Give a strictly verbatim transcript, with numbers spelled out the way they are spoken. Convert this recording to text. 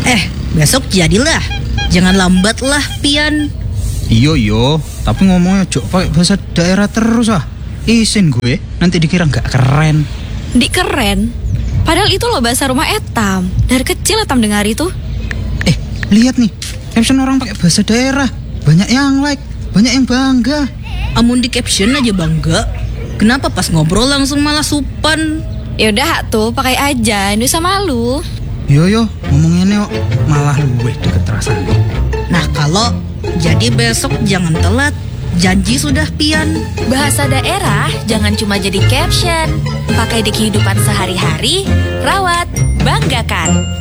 Eh, besok jadilah. Jangan lambat lah, Pian. Iyo iyo, tapi ngomongnya jok pakai bahasa daerah terus ah. Isin gue, nanti dikira nggak keren. Di keren? Padahal itu loh bahasa rumah Etam. Dari kecil Etam dengar itu. Eh, lihat nih, caption orang pakai bahasa daerah. Banyak yang like, banyak yang bangga. Amun di caption aja bangga. Kenapa pas ngobrol langsung malah supan? Yaudah tuh, pakai aja, nggak usah malu. Yo yo, ngomongnya kok malah luweh deket rasanya. Nah kalau jadi besok jangan telat. Janji sudah, Pian. Bahasa daerah jangan cuma jadi caption. Pakai di kehidupan sehari-hari. Rawat, banggakan.